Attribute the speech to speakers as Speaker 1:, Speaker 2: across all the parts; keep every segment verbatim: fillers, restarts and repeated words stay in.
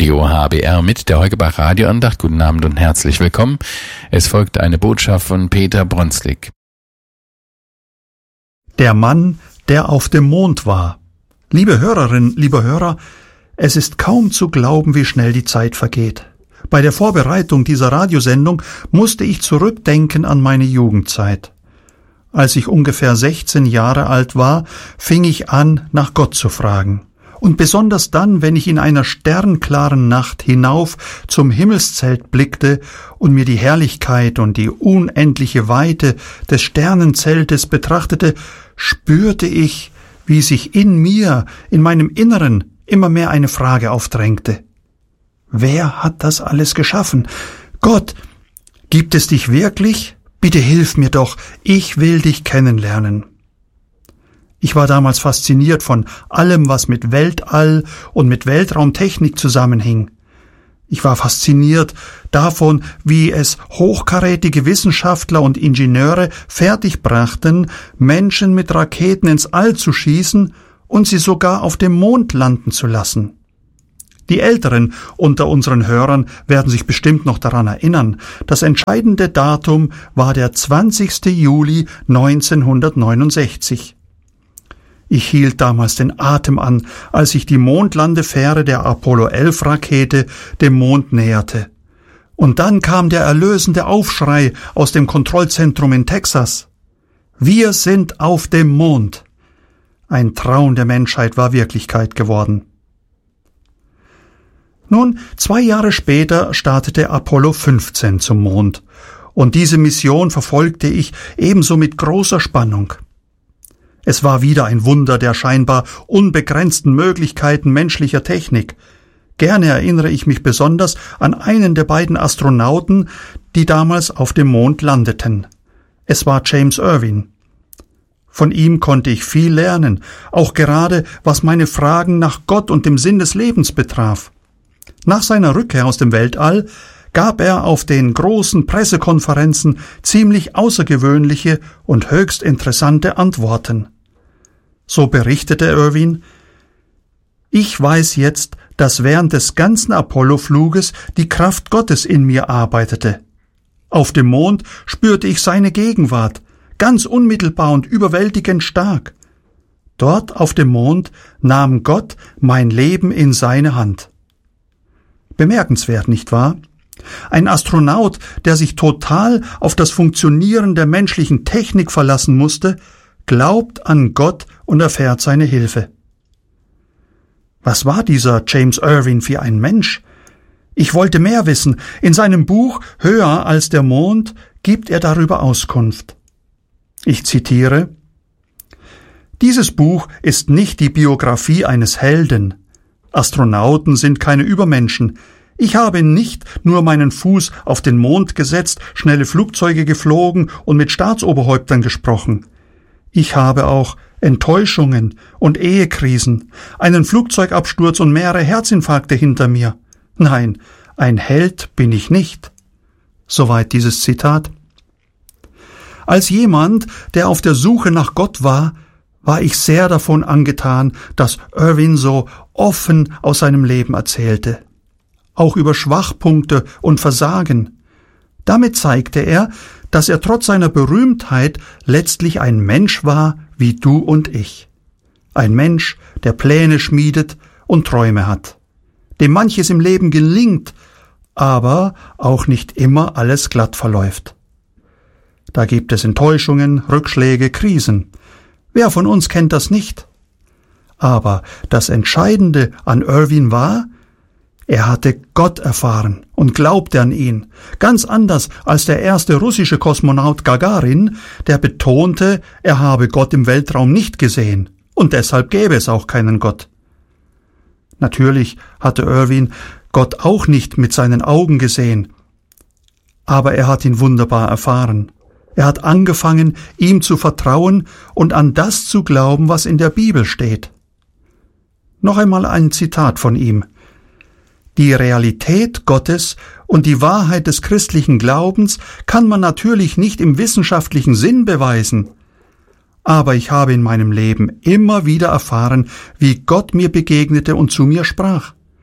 Speaker 1: Radio H B R mit der Heugebach Radioandacht. Guten Abend und herzlich willkommen. Es folgt eine Botschaft von Peter Bronslik.
Speaker 2: Der Mann, der auf dem Mond war. Liebe Hörerin, lieber Hörer, es ist kaum zu glauben, wie schnell die Zeit vergeht. Bei der Vorbereitung dieser Radiosendung musste ich zurückdenken an meine Jugendzeit. Als ich ungefähr sechzehn Jahre alt war, fing ich an, nach Gott zu fragen. Und besonders dann, wenn ich in einer sternklaren Nacht hinauf zum Himmelszelt blickte und mir die Herrlichkeit und die unendliche Weite des Sternenzeltes betrachtete, spürte ich, wie sich in mir, in meinem Inneren, immer mehr eine Frage aufdrängte. Wer hat das alles geschaffen? Gott, gibt es dich wirklich? Bitte hilf mir doch, ich will dich kennenlernen. Ich war damals fasziniert von allem, was mit Weltall und mit Weltraumtechnik zusammenhing. Ich war fasziniert davon, wie es hochkarätige Wissenschaftler und Ingenieure fertigbrachten, Menschen mit Raketen ins All zu schießen und sie sogar auf dem Mond landen zu lassen. Die Älteren unter unseren Hörern werden sich bestimmt noch daran erinnern. Das entscheidende Datum war der zwanzigsten Juli neunzehnhundertneunundsechzig. Ich hielt damals den Atem an, als sich die Mondlandefähre der Apollo elf Rakete dem Mond näherte. Und dann kam der erlösende Aufschrei aus dem Kontrollzentrum in Texas. Wir sind auf dem Mond. Ein Traum der Menschheit war Wirklichkeit geworden. Nun, zwei Jahre später startete Apollo fünfzehn zum Mond. Und diese Mission verfolgte ich ebenso mit großer Spannung. Es war wieder ein Wunder der scheinbar unbegrenzten Möglichkeiten menschlicher Technik. Gerne erinnere ich mich besonders an einen der beiden Astronauten, die damals auf dem Mond landeten. Es war James Irwin. Von ihm konnte ich viel lernen, auch gerade was meine Fragen nach Gott und dem Sinn des Lebens betraf. Nach seiner Rückkehr aus dem Weltall gab er auf den großen Pressekonferenzen ziemlich außergewöhnliche und höchst interessante Antworten. So berichtete Irwin: Ich weiß jetzt, dass während des ganzen Apollo-Fluges die Kraft Gottes in mir arbeitete. Auf dem Mond spürte ich seine Gegenwart, ganz unmittelbar und überwältigend stark. Dort auf dem Mond nahm Gott mein Leben in seine Hand. Bemerkenswert, nicht wahr? Ein Astronaut, der sich total auf das Funktionieren der menschlichen Technik verlassen musste, glaubt an Gott und erfährt seine Hilfe. Was war dieser James Irwin für ein Mensch? Ich wollte mehr wissen. In seinem Buch Höher als der Mond gibt er darüber Auskunft. Ich zitiere: Dieses Buch ist nicht die Biografie eines Helden. Astronauten sind keine Übermenschen. Ich habe nicht nur meinen Fuß auf den Mond gesetzt, schnelle Flugzeuge geflogen und mit Staatsoberhäuptern gesprochen. Ich habe auch Enttäuschungen und Ehekrisen, einen Flugzeugabsturz und mehrere Herzinfarkte hinter mir. Nein, ein Held bin ich nicht. Soweit dieses Zitat. Als jemand, der auf der Suche nach Gott war, war ich sehr davon angetan, dass Irwin so offen aus seinem Leben erzählte. Auch über Schwachpunkte und Versagen. Damit zeigte er, dass er trotz seiner Berühmtheit letztlich ein Mensch war wie du und ich. Ein Mensch, der Pläne schmiedet und Träume hat, dem manches im Leben gelingt, aber auch nicht immer alles glatt verläuft. Da gibt es Enttäuschungen, Rückschläge, Krisen. Wer von uns kennt das nicht? Aber das Entscheidende an Irwin war, er hatte Gott erfahren und glaubte an ihn, ganz anders als der erste russische Kosmonaut Gagarin, der betonte, er habe Gott im Weltraum nicht gesehen und deshalb gäbe es auch keinen Gott. Natürlich hatte Irwin Gott auch nicht mit seinen Augen gesehen, aber er hat ihn wunderbar erfahren. Er hat angefangen, ihm zu vertrauen und an das zu glauben, was in der Bibel steht. Noch einmal ein Zitat von ihm: Die Realität Gottes und die Wahrheit des christlichen Glaubens kann man natürlich nicht im wissenschaftlichen Sinn beweisen. Aber ich habe in meinem Leben immer wieder erfahren, wie Gott mir begegnete und zu mir sprach.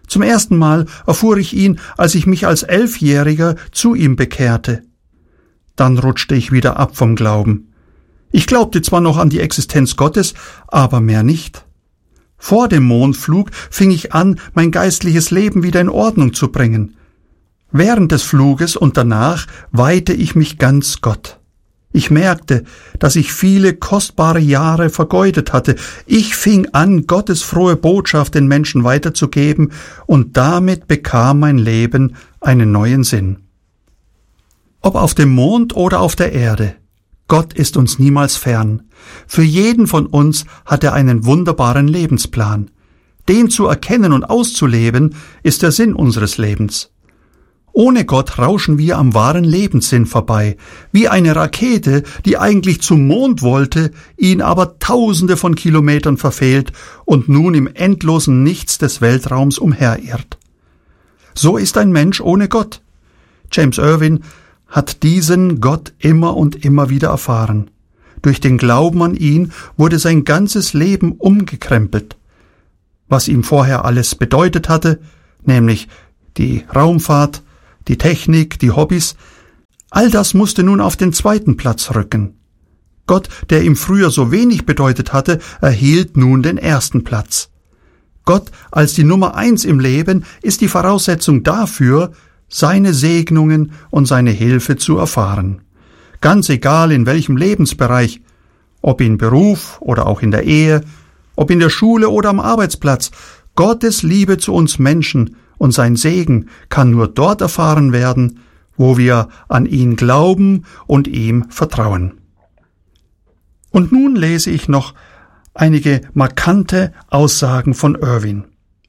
Speaker 2: Zum ersten Mal erfuhr ich ihn, als ich mich als Elfjähriger zu ihm bekehrte. Dann rutschte ich wieder ab vom Glauben. Ich glaubte zwar noch an die Existenz Gottes, aber mehr nicht. Vor dem Mondflug fing ich an, mein geistliches Leben wieder in Ordnung zu bringen. Während des Fluges und danach weihte ich mich ganz Gott. Ich merkte, dass ich viele kostbare Jahre vergeudet hatte. Ich fing an, Gottes frohe Botschaft den Menschen weiterzugeben, und damit bekam mein Leben einen neuen Sinn. Ob auf dem Mond oder auf der Erde, Gott ist uns niemals fern. Für jeden von uns hat er einen wunderbaren Lebensplan. Den zu erkennen und auszuleben, ist der Sinn unseres Lebens. Ohne Gott rauschen wir am wahren Lebenssinn vorbei, wie eine Rakete, die eigentlich zum Mond wollte, ihn aber tausende von Kilometern verfehlt und nun im endlosen Nichts des Weltraums umherirrt. So ist ein Mensch ohne Gott. James Irwin hat diesen Gott immer und immer wieder erfahren. Durch den Glauben an ihn wurde sein ganzes Leben umgekrempelt. Was ihm vorher alles bedeutet hatte, nämlich die Raumfahrt, die Technik, die Hobbys, all das musste nun auf den zweiten Platz rücken. Gott, der ihm früher so wenig bedeutet hatte, erhielt nun den ersten Platz. Gott als die Nummer eins im Leben ist die Voraussetzung dafür, seine Segnungen und seine Hilfe zu erfahren. Ganz egal in welchem Lebensbereich, ob in Beruf oder auch in der Ehe, ob in der Schule oder am Arbeitsplatz, Gottes Liebe zu uns Menschen und sein Segen kann nur dort erfahren werden, wo wir an ihn glauben und ihm vertrauen. Und nun lese ich noch einige markante Aussagen von Irwin.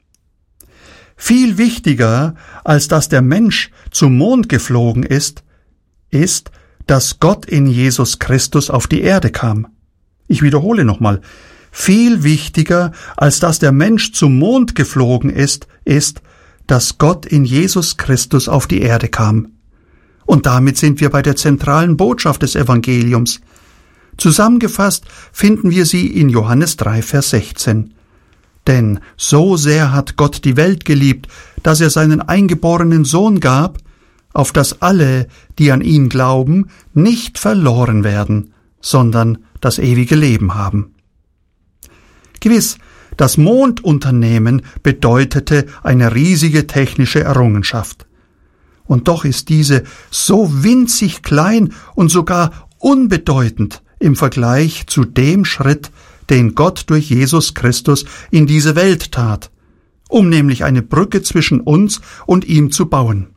Speaker 2: Viel wichtiger, als dass der Mensch zum Mond geflogen ist, ist, dass Gott in Jesus Christus auf die Erde kam. Ich wiederhole nochmal. Viel wichtiger, als dass der Mensch zum Mond geflogen ist, ist, dass Gott in Jesus Christus auf die Erde kam. Und damit sind wir bei der zentralen Botschaft des Evangeliums. Zusammengefasst finden wir sie in Johannes drei, Vers sechzehn. Denn so sehr hat Gott die Welt geliebt, dass er seinen eingeborenen Sohn gab, auf dass alle, die an ihn glauben, nicht verloren werden, sondern das ewige Leben haben. Gewiss, das Mondunternehmen bedeutete eine riesige technische Errungenschaft. Und doch ist diese so winzig klein und sogar unbedeutend im Vergleich zu dem Schritt, den Gott durch Jesus Christus in diese Welt tat, um nämlich eine Brücke zwischen uns und ihm zu bauen.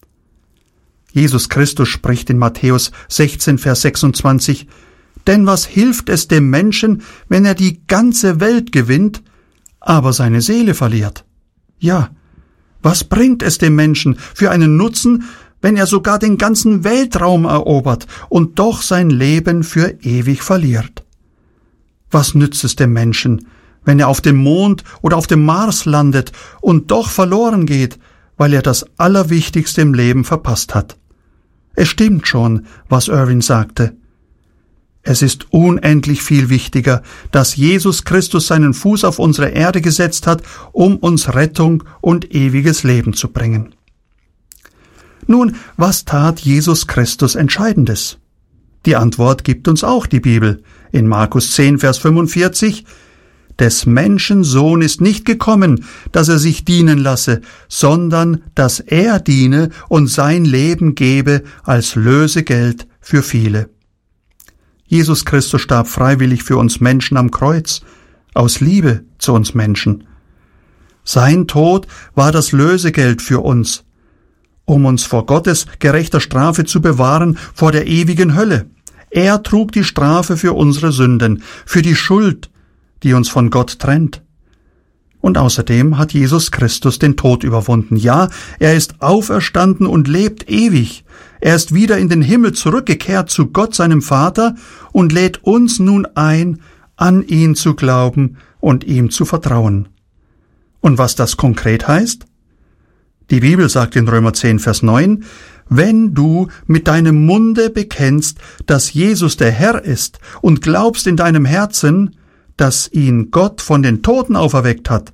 Speaker 2: Jesus Christus spricht in Matthäus sechzehn, Vers sechsundzwanzig, denn was hilft es dem Menschen, wenn er die ganze Welt gewinnt, aber seine Seele verliert? Ja, was bringt es dem Menschen für einen Nutzen, wenn er sogar den ganzen Weltraum erobert und doch sein Leben für ewig verliert? Was nützt es dem Menschen, wenn er auf dem Mond oder auf dem Mars landet und doch verloren geht, weil er das Allerwichtigste im Leben verpasst hat? Es stimmt schon, was Irwin sagte. Es ist unendlich viel wichtiger, dass Jesus Christus seinen Fuß auf unsere Erde gesetzt hat, um uns Rettung und ewiges Leben zu bringen. Nun, was tat Jesus Christus Entscheidendes? Die Antwort gibt uns auch die Bibel. In Markus zehn, Vers fünfundvierzig, des Menschen Sohn ist nicht gekommen, dass er sich dienen lasse, sondern dass er diene und sein Leben gebe als Lösegeld für viele. Jesus Christus starb freiwillig für uns Menschen am Kreuz, aus Liebe zu uns Menschen. Sein Tod war das Lösegeld für uns, um uns vor Gottes gerechter Strafe zu bewahren, vor der ewigen Hölle. Er trug die Strafe für unsere Sünden, für die Schuld, die uns von Gott trennt. Und außerdem hat Jesus Christus den Tod überwunden. Ja, er ist auferstanden und lebt ewig. Er ist wieder in den Himmel zurückgekehrt zu Gott, seinem Vater, und lädt uns nun ein, an ihn zu glauben und ihm zu vertrauen. Und was das konkret heißt? Die Bibel sagt in Römer zehn, Vers neun, wenn du mit deinem Munde bekennst, dass Jesus der Herr ist und glaubst in deinem Herzen, dass ihn Gott von den Toten auferweckt hat,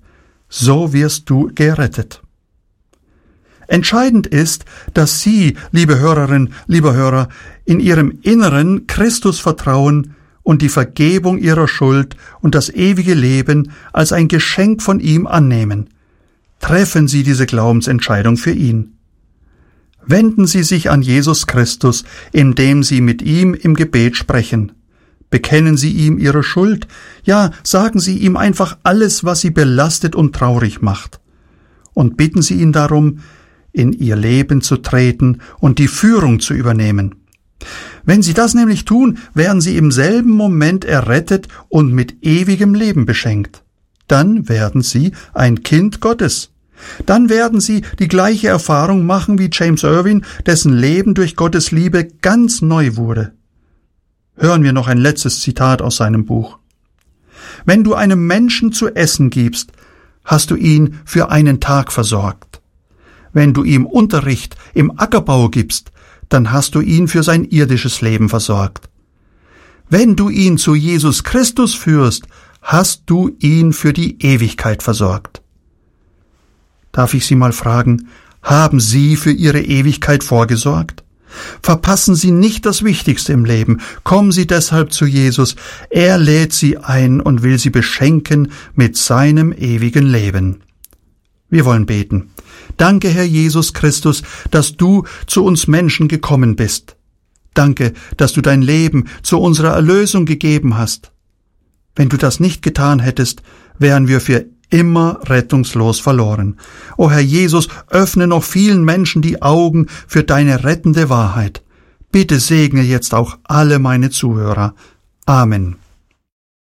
Speaker 2: so wirst du gerettet. Entscheidend ist, dass Sie, liebe Hörerin, lieber Hörer, in Ihrem Inneren Christus vertrauen und die Vergebung Ihrer Schuld und das ewige Leben als ein Geschenk von ihm annehmen. Treffen Sie diese Glaubensentscheidung für ihn. Wenden Sie sich an Jesus Christus, indem Sie mit ihm im Gebet sprechen. Bekennen Sie ihm Ihre Schuld, ja, sagen Sie ihm einfach alles, was Sie belastet und traurig macht. Und bitten Sie ihn darum, in Ihr Leben zu treten und die Führung zu übernehmen. Wenn Sie das nämlich tun, werden Sie im selben Moment errettet und mit ewigem Leben beschenkt. Dann werden Sie ein Kind Gottes. Dann werden Sie die gleiche Erfahrung machen wie James Irwin, dessen Leben durch Gottes Liebe ganz neu wurde. Hören wir noch ein letztes Zitat aus seinem Buch. Wenn du einem Menschen zu essen gibst, hast du ihn für einen Tag versorgt. Wenn du ihm Unterricht im Ackerbau gibst, dann hast du ihn für sein irdisches Leben versorgt. Wenn du ihn zu Jesus Christus führst, hast du ihn für die Ewigkeit versorgt. Darf ich Sie mal fragen, haben Sie für Ihre Ewigkeit vorgesorgt? Verpassen Sie nicht das Wichtigste im Leben. Kommen Sie deshalb zu Jesus. Er lädt Sie ein und will Sie beschenken mit seinem ewigen Leben. Wir wollen beten. Danke, Herr Jesus Christus, dass du zu uns Menschen gekommen bist. Danke, dass du dein Leben zu unserer Erlösung gegeben hast. Wenn du das nicht getan hättest, wären wir für immer rettungslos verloren. O Herr Jesus, öffne noch vielen Menschen die Augen für deine rettende Wahrheit. Bitte segne jetzt auch alle meine Zuhörer. Amen.